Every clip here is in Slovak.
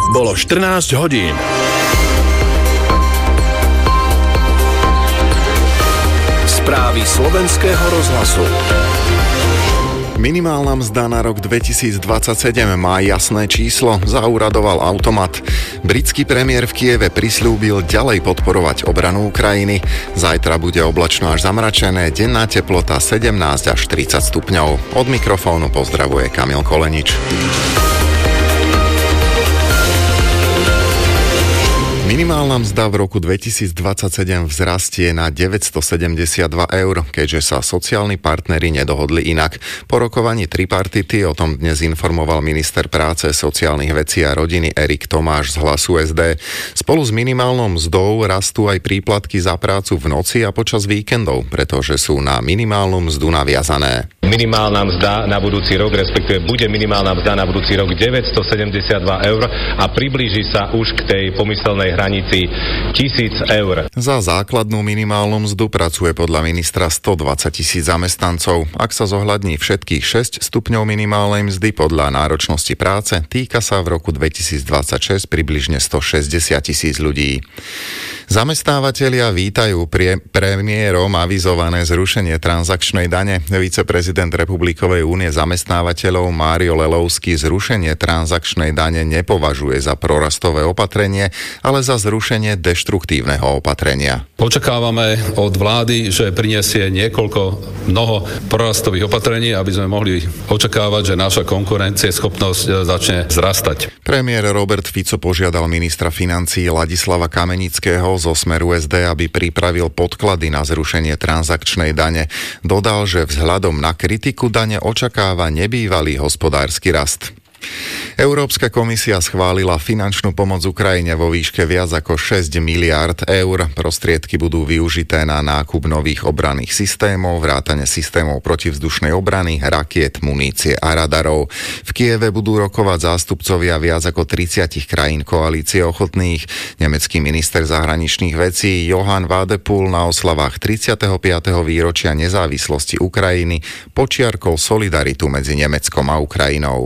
Bolo 14 hodín. Správy slovenského rozhlasu. Minimálna mzda na rok 2027 má jasné číslo, zauradoval automat. Britský premiér v Kieve prisľúbil ďalej podporovať obranu Ukrajiny. Zajtra bude oblačno až zamračené, denná teplota 17 až 30 stupňov. Od mikrofónu pozdravuje Kamil Kolenič. Minimálna mzda v roku 2027 vzrastie na 972 eur, keďže sa sociálni partneri nedohodli inak. Po rokovaní tripartity o tom dnes informoval minister práce, sociálnych vecí a rodiny Erik Tomáš z Hlasu SD. Spolu s minimálnou mzdou rastú aj príplatky za prácu v noci a počas víkendov, pretože sú na minimálnu mzdu naviazané. Minimálna mzda na budúci rok, respektíve bude minimálna mzda na budúci rok 972 eur a priblíži sa už k tej pomyselnej hranici 1000 eur. Za základnú minimálnu mzdu pracuje podľa ministra 120 000 zamestnancov. Ak sa zohľadní všetkých 6 stupňov minimálnej mzdy podľa náročnosti práce, týka sa v roku 2026 približne 160 000 ľudí. Zamestnávateľia vítajú premiérom avizované zrušenie transakčnej dane. Viceprezident Republikovej únie zamestnávateľov Mário Lelovský zrušenie transakčnej dane nepovažuje za prorastové opatrenie, ale za zrušenie deštruktívneho opatrenia. Očakávame od vlády, že prinesie mnoho prorastových opatrení, aby sme mohli očakávať, že naša konkurencieschopnosť začne zrastať. Premiér Robert Fico požiadal ministra financií Ladislava Kamenického zo Smeru SD, aby pripravil podklady na zrušenie transakčnej dane. Dodal, že vzhľadom na kritiku dane očakáva nebývalý hospodársky rast. Európska komisia schválila finančnú pomoc Ukrajine vo výške viac ako 6 miliárd eur. Prostriedky budú využité na nákup nových obranných systémov, vrátane systémov protivzdušnej obrany, rakiet, munície a radarov. V Kieve budú rokovať zástupcovia viac ako 30 krajín koalície ochotných. Nemecký minister zahraničných vecí Johann Wadephul na oslavách 35. výročia nezávislosti Ukrajiny počiarkol solidaritu medzi Nemeckom a Ukrajinou.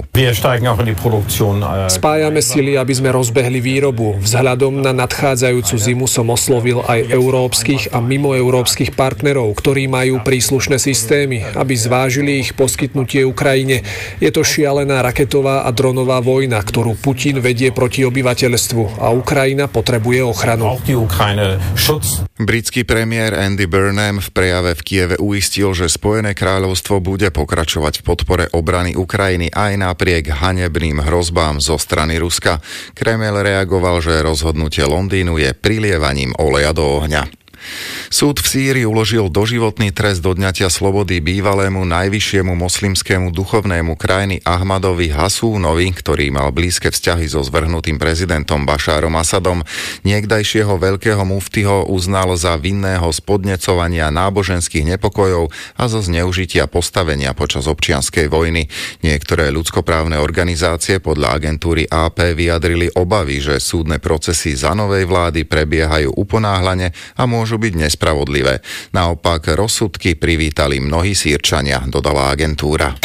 Spájame sily, aby sme rozbehli výrobu. Vzhľadom na nadchádzajúcu zimu som oslovil aj európskych a mimoeurópskych partnerov, ktorí majú príslušné systémy, aby zvážili ich poskytnutie Ukrajine. Je to šialená raketová a dronová vojna, ktorú Putin vedie proti obyvateľstvu a Ukrajina potrebuje ochranu. Britský premiér Andy Burnham v prejave v Kieve uistil, že Spojené kráľovstvo bude pokračovať v podpore obrany Ukrajiny aj napriek hanebným hrozbám zo strany Ruska. Kreml reagoval, že rozhodnutie Londýnu je prilievaním oleja do ohňa. Súd v Sýrii uložil doživotný trest odňatia slobody bývalému najvyššiemu moslimskému duchovnému krajiny Ahmadovi Hasúnovi, ktorý mal blízke vzťahy so zvrhnutým prezidentom Bašárom Asadom. Niekdajšieho veľkého muftiho uznal za vinného z podnecovania náboženských nepokojov a zo zneužitia postavenia počas občianskej vojny. Niektoré ľudskoprávne organizácie podľa agentúry AP vyjadrili obavy, že súdne procesy za novej vlády prebiehajú uponáhlane a môžu byť nespravodlivé. Naopak rozsudky privítali mnohí Sýrčania, dodala agentúra.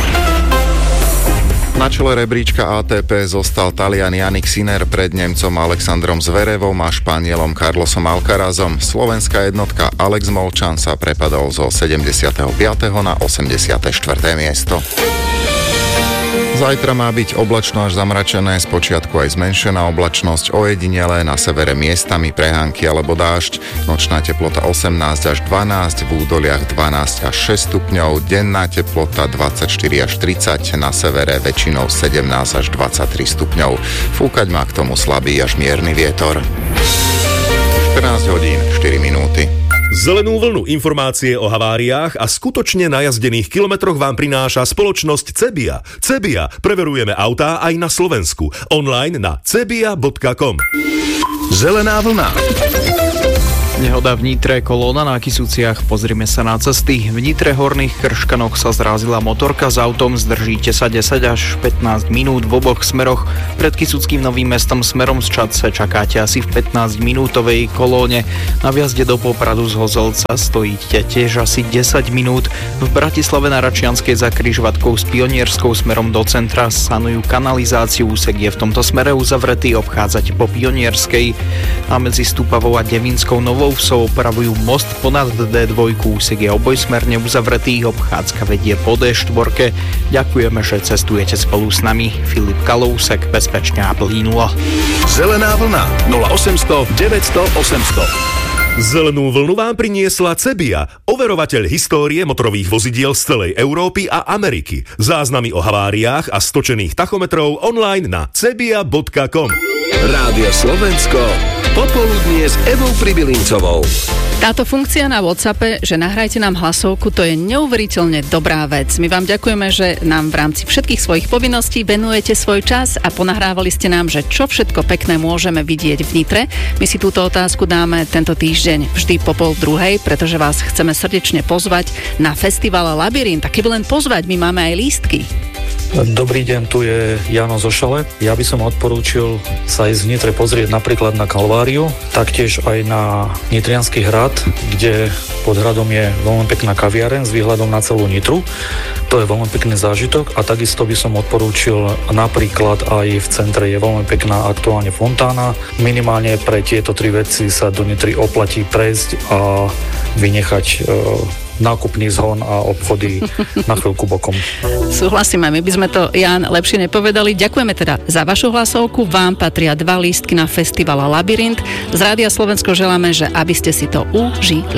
Na čele rebríčka ATP zostal Talian Jannik Sinner pred Nemcom Alexandrom Zverevom a Španielom Carlosom Alcarazom. Slovenská jednotka Alex Molčan sa prepadol zo 75. na 84. miesto. Zajtra má byť oblačno až zamračené, spočiatku aj zmenšená oblačnosť, ojedinele na severe miestami prehánky alebo dážď. Nočná teplota 18 až 12, v údoliach 12 až 6 stupňov, denná teplota 24 až 30, na severe väčšinou 17 až 23 stupňov. Fúkať má k tomu slabý až mierny vietor. 14 hodín, 4 minúty. Zelenú vlnu, informácie o haváriách a skutočne najazdených kilometroch vám prináša spoločnosť Cebia. Cebia, preverujeme autá aj na Slovensku. Online na cebia.com. Zelená vlna. Nehoda v Nitre, kolóna na Kysuciach, pozrime sa na cesty. V Nitre Horných Krškanoch sa zrázila motorka s autom, zdržíte sa 10 až 15 minút v oboch smeroch. Pred Kysuckým Novým Mestom smerom z Čadce čakáte asi v 15-minútovej kolóne. Na vjazde do Popradu z Hozelca stojíte tiež asi 10 minút. V Bratislave na Račianskej za križovatkou s Pionierskou smerom do centra sanujú kanalizáciu, úsek je v tomto smere uzavretý, obchádzate po Pionierskej. A medzi Stupavou a Devinskou Novou Vsou opravujú most ponad D2, úsek je obojsmerne uzavretý, obchádzka vedie po D4. Ďakujeme, že cestujete spolu s nami. Filip Kalousek, bezpečne a plynulo. Zelená vlna 0800 900 800. Zelenú vlnu vám priniesla Cebia, overovateľ histórie motorových vozidiel z celej Európy a Ameriky. Záznamy o haváriách a stočených tachometrov online na cebia.com. Rádio Slovensko, popoludnie s Evou Pribilincovou. Táto funkcia na WhatsAppe, že nahrajte nám hlasovku, to je neuveriteľne dobrá vec. My vám ďakujeme, že nám v rámci všetkých svojich povinností venujete svoj čas a ponahrávali ste nám, že čo všetko pekné môžeme vidieť v Nitre. My si túto otázku dáme tento týždeň vždy po 12:30, pretože vás chceme srdečne pozvať na festival Labyrint. A keby len pozvať, my máme aj lístky. Dobrý deň, tu je Jano zo Šale. Ja by som odporúčil sa ísť v Nitre pozrieť napríklad na Kalváriu, taktiež aj na Nitriansky hrad, kde pod hradom je veľmi pekná kaviareň s výhľadom na celú Nitru. To je veľmi pekný zážitok a takisto by som odporúčil napríklad aj v centre je veľmi pekná aktuálne fontána. Minimálne pre tieto tri veci sa do Nitry oplatí prejsť a vynechať nákupný zhon a obchody na chvíľku bokom. Súhlasíme, my by sme to, Jan, lepšie nepovedali. Ďakujeme teda za vašu hlasovku. Vám patria 2 lístky na festival Labyrint. Z Rádia Slovensko želáme, že aby ste si to užili.